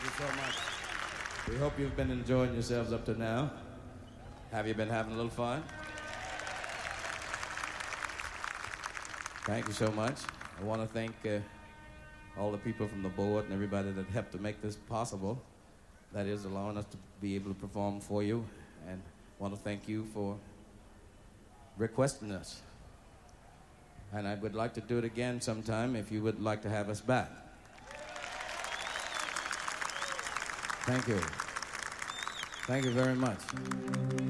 Thank you so much. We hope you've been enjoying yourselves up to now. Have you been having a little fun? Thank you so much. I want to thank all the people from the board and everybody that helped to make this possible. That is allowing us to be able to perform for you. And I want to thank you for requesting us. And I would like to do it again sometime if you would like to have us back. Thank you. Thank you very much.